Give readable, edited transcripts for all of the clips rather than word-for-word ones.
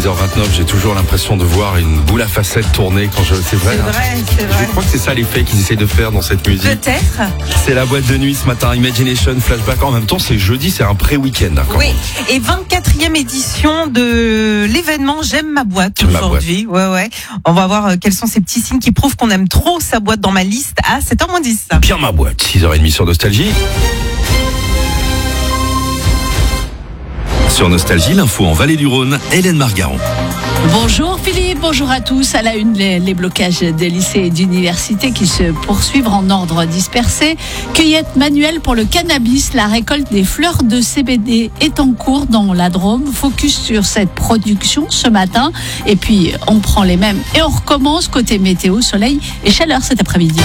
6h29, j'ai toujours l'impression de voir une boule à facettes tourner quand c'est vrai. C'est vrai. Je crois que c'est ça l'effet qu'ils essaient de faire dans cette musique. Peut-être. C'est la boîte de nuit ce matin, Imagination, Flashback. En même temps, c'est jeudi, c'est un pré-week-end. Hein, oui, et 24e édition de l'événement J'aime ma boîte aujourd'hui. Ouais. On va voir quels sont ces petits signes qui prouvent qu'on aime trop sa boîte dans ma liste à 7h10. Bien ma boîte, 6h30 sur Nostalgie. Sur Nostalgie, l'info en Vallée du Rhône, Hélène Margaron. Bonjour Philippe, bonjour à tous. À la une, les blocages des lycées et d'universités qui se poursuivent en ordre dispersé. Cueillette manuelle pour le cannabis. La récolte des fleurs de CBD est en cours dans la Drôme. Focus sur cette production ce matin. Et puis, on prend les mêmes et on recommence côté météo, soleil et chaleur cet après-midi.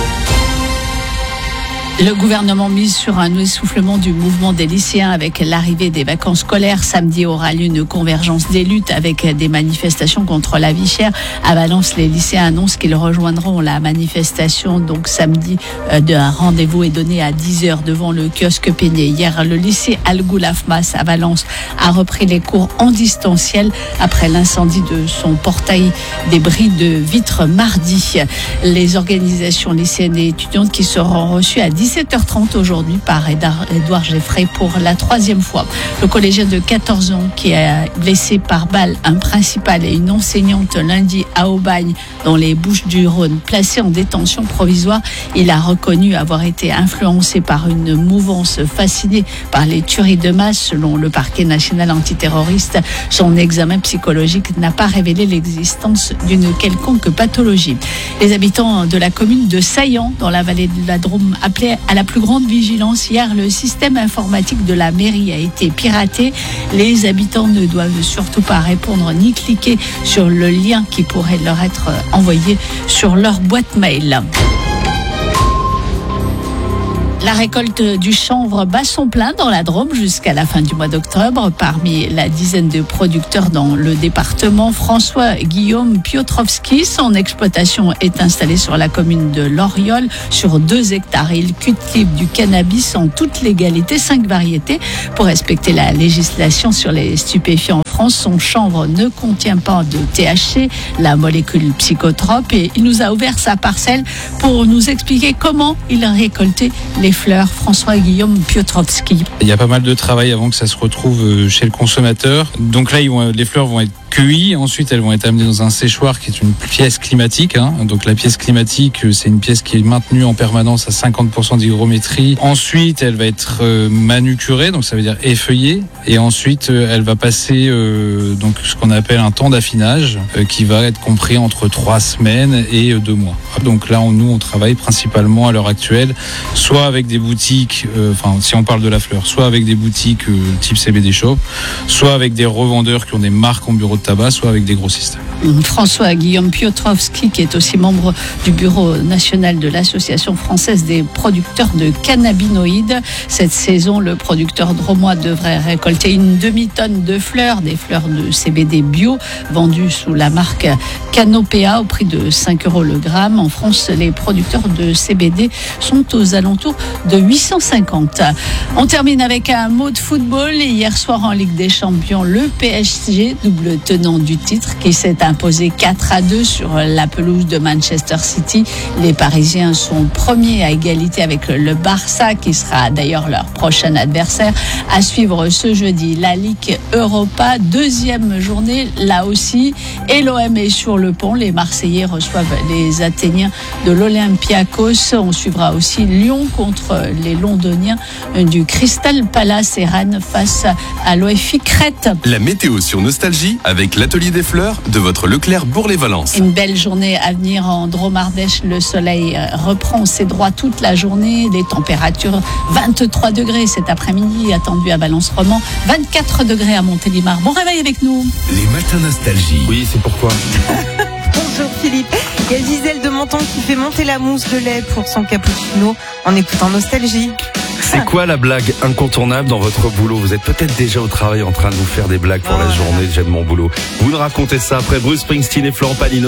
Le gouvernement mise sur un essoufflement du mouvement des lycéens avec l'arrivée des vacances scolaires. Samedi aura lieu une convergence des luttes avec des manifestations contre la vie chère. À Valence, les lycéens annoncent qu'ils rejoindront la manifestation. Donc samedi, un rendez-vous est donné à 10h devant le kiosque Peigné. Hier, le lycée Al-Goulafmas à Valence a repris les cours en distanciel après l'incendie de son portail des bris de vitres mardi. Les organisations lycéennes et étudiantes qui seront reçues à 17h30 aujourd'hui par Édouard Geffray pour la 3e fois. Le collégien de 14 ans qui a blessé par balle un principal et une enseignante lundi à Aubagne dans les Bouches-du-Rhône, placé en détention provisoire. Il a reconnu avoir été influencé par une mouvance fascinée par les tueries de masse. Selon le parquet national antiterroriste, son examen psychologique n'a pas révélé l'existence d'une quelconque pathologie. Les habitants de la commune de Saillant, dans la vallée de la Drôme, appelaient à la plus grande vigilance. Hier, le système informatique de la mairie a été piraté. Les habitants ne doivent surtout pas répondre ni cliquer sur le lien qui pourrait leur être envoyé sur leur boîte mail. La récolte du chanvre bat son plein dans la Drôme jusqu'à la fin du mois d'octobre. Parmi la dizaine de producteurs dans le département, François-Guillaume Piotrowski, son exploitation est installée sur la commune de Loriol sur 2 hectares. Il cultive du cannabis en toute légalité, 5 variétés. Pour respecter la législation sur les stupéfiants en France, son chanvre ne contient pas de THC, la molécule psychotrope, et il nous a ouvert sa parcelle pour nous expliquer comment il a récolté les fleurs. François-Guillaume Piotrowski. Il y a pas mal de travail avant que ça se retrouve chez le consommateur. Donc là, les fleurs vont être cueillies. Ensuite, elles vont être amenées dans un séchoir qui est une pièce climatique. Donc la pièce climatique, c'est une pièce qui est maintenue en permanence à 50% d'hygrométrie. Ensuite, elle va être manucurée, donc ça veut dire effeuillée. Et ensuite, elle va passer donc ce qu'on appelle un temps d'affinage qui va être compris entre 3 semaines et 2 mois. Donc là, nous, on travaille principalement à l'heure actuelle, soit avec des boutiques, si on parle de la fleur, soit avec des boutiques type CBD Shop, soit avec des revendeurs qui ont des marques en bureau de tabac, soit avec des grossistes. François-Guillaume Piotrowski, qui est aussi membre du bureau national de l'Association française des producteurs de cannabinoïdes. Cette saison, le producteur drômois devrait récolter une demi-tonne de fleurs, des fleurs de CBD bio, vendues sous la marque Canopéa au prix de 5 € le gramme. En France, les producteurs de CBD sont aux alentours de 850. On termine avec un mot de football. Hier soir en Ligue des Champions, le PSG, double tenant du titre, qui s'est imposé 4-2 sur la pelouse de Manchester City. Les Parisiens sont premiers à égalité avec le Barça, qui sera d'ailleurs leur prochain adversaire. À suivre ce jeudi, la Ligue Europa, 2e journée là aussi. Et l'OM est sur le pont. Les Marseillais reçoivent les Athéniens de l'Olympiakos. On suivra aussi Lyon contre les Londoniens du Crystal Palace et Rennes face à l'OFI Crète. La météo sur Nostalgie avec l'atelier des fleurs de votre Leclerc Bourg-les-Valences. Une belle journée à venir en Drôme-Ardèche. Le soleil reprend ses droits toute la journée. Les températures 23 degrés cet après-midi attendu à Valence-Romand, 24 degrés à Montélimar. Bon réveil avec nous. Les matins Nostalgie. Oui, c'est pourquoi. Bonjour Philippe. Il y a Gisèle de Menton qui fait monter la mousse de lait pour son cappuccino en écoutant Nostalgie. C'est quoi la blague incontournable dans votre boulot? Vous êtes peut-être déjà au travail en train de vous faire des blagues pour la journée. J'aime mon boulot. Vous nous racontez ça après Bruce Springsteen et Florent Pagny.